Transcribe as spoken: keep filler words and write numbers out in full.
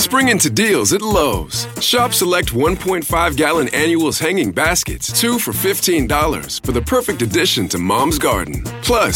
Spring into deals at Lowe's. Shop select one point five gallon annuals hanging baskets, two for fifteen dollars, for the perfect addition to Mom's garden. Plus,